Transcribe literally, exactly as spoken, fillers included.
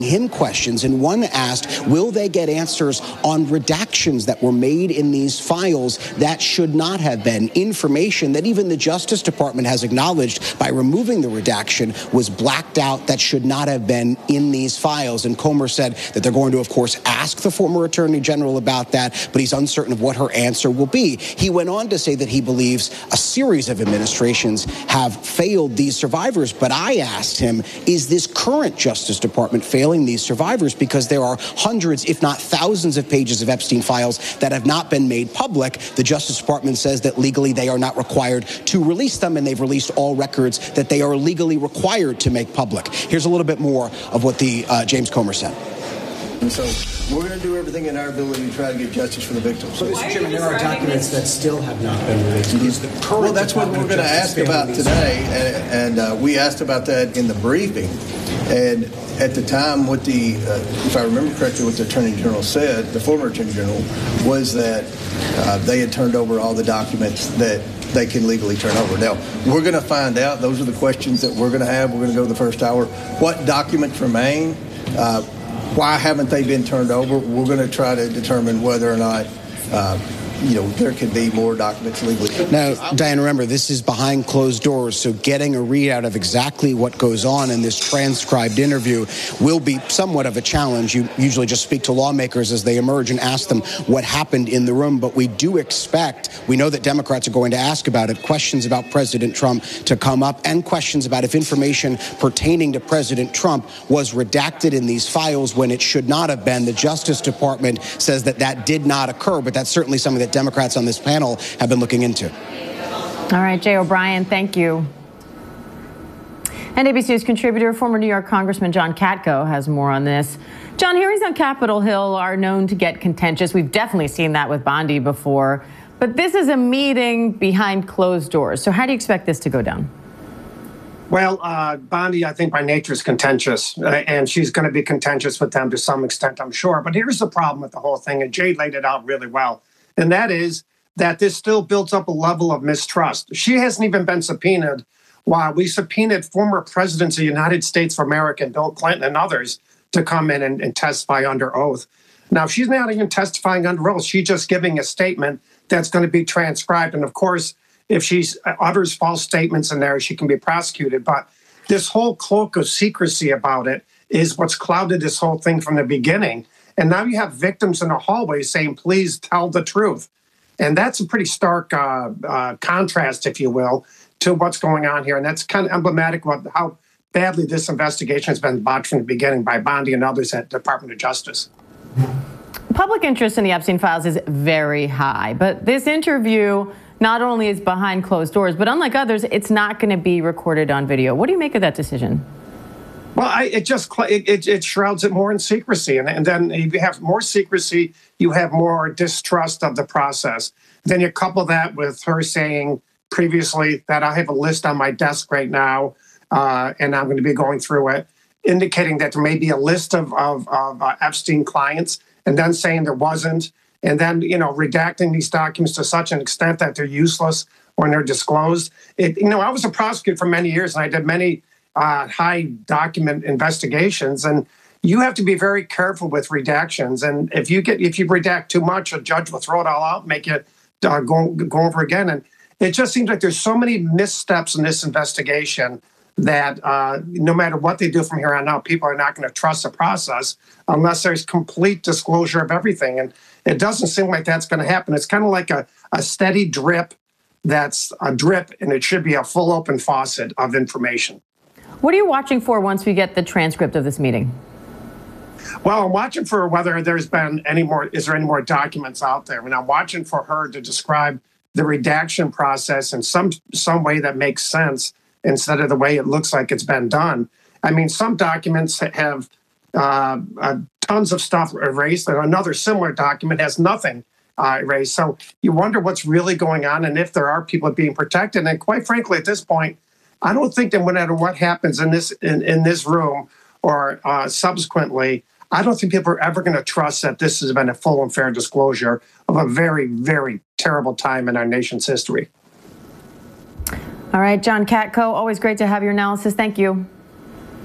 him questions, and one asked, will they get answers on redactions that were made in these files that should not have been, information that even the Justice Department has acknowledged by removing the redaction was blacked out that should not have been in these files. And Comer said that they're going to, of course, ask the former Attorney General about that, but he's uncertain of what her answer will be. He went on to say that he believes a series of administrations have failed these survivors, but I asked him, is this current Justice Department failing these survivors, because there are hundreds, if not thousands, of pages of Epstein files that have not been made public. The Justice Department says that legally they are not required to release them, and they've released all records that they are legally required to make public. Here's a little bit more of what the uh, James Comer said. And so we're going to do everything in our ability to try to get justice for the victims. So, Mister Chairman, there are documents that still have not been released. Mm-hmm. Well, that's what we're going to ask about today, and, and uh, we asked about that in the briefing. And at the time, what the, uh, if I remember correctly, what the Attorney General said, the former Attorney General, was that uh, they had turned over all the documents that they can legally turn over. Now, we're going to find out. Those are the questions that we're going to have. We're going to go to the first hour. What documents remain? Uh, why haven't they been turned over? We're going to try to determine whether or not uh, you know, there could be more documents legally. Now, Diane, remember, this is behind closed doors, so getting a readout of exactly what goes on in this transcribed interview will be somewhat of a challenge. You usually just speak to lawmakers as they emerge and ask them what happened in the room, but we do expect, we know that Democrats are going to ask about it, questions about President Trump to come up, and questions about if information pertaining to President Trump was redacted in these files when it should not have been. The Justice Department says that that did not occur, but that's certainly something that Democrats on this panel have been looking into. All right, Jay O'Brien, thank you. And A B C News contributor, former New York Congressman John Katko has more on this. John, hearings on Capitol Hill are known to get contentious. We've definitely seen that with Bondi before. But this is a meeting behind closed doors. So how do you expect this to go down? Well, uh, Bondi, I think by nature is contentious, uh, and she's going to be contentious with them to some extent, I'm sure. But here's the problem with the whole thing, and Jay laid it out really well. And that is that this still builds up a level of mistrust. She hasn't even been subpoenaed, while we subpoenaed former presidents of the United States of America, Bill Clinton and others, to come in and, and testify under oath. Now, she's not even testifying under oath. She's just giving a statement that's going to be transcribed. And of course, if she utters false statements in there, she can be prosecuted. But this whole cloak of secrecy about it is what's clouded this whole thing from the beginning. And now you have victims in the hallway saying, please tell the truth. And that's a pretty stark uh, uh, contrast, if you will, to what's going on here. And that's kind of emblematic of how badly this investigation has been botched from the beginning by Bondi and others at the Department of Justice. Public interest in the Epstein files is very high. But this interview not only is behind closed doors, but unlike others, it's not going to be recorded on video. What do you make of that decision? Well, I, it just it, it, it shrouds it more in secrecy. And, and then if you have more secrecy, you have more distrust of the process. Then you couple that with her saying previously that I have a list on my desk right now, uh, and I'm going to be going through it, indicating that there may be a list of, of, of uh, Epstein clients, and then saying there wasn't, and then, you know, redacting these documents to such an extent that they're useless when they're disclosed. It, you know, I was a prosecutor for many years, and I did many Uh, high document investigations, and you have to be very careful with redactions. And if you get if you redact too much, a judge will throw it all out, make it uh, go go over again. And it just seems like there's so many missteps in this investigation that uh, no matter what they do from here on out, people are not going to trust the process unless there's complete disclosure of everything. And it doesn't seem like that's going to happen. It's kind of like a, a steady drip that's a drip, and it should be a full open faucet of information. What are you watching for once we get the transcript of this meeting? Well, I'm watching for whether there's been any more, is there any more documents out there? I mean, I'm watching for her to describe the redaction process in some some way that makes sense instead of the way it looks like it's been done. I mean, some documents have uh, uh, tons of stuff erased, and another similar document has nothing uh, erased. So you wonder what's really going on and if there are people being protected. And quite frankly, at this point, I don't think that no matter what happens in this in, in this room or uh, subsequently, I don't think people are ever going to trust that this has been a full and fair disclosure of a very, very terrible time in our nation's history. All right, John Katko, always great to have your analysis. Thank you.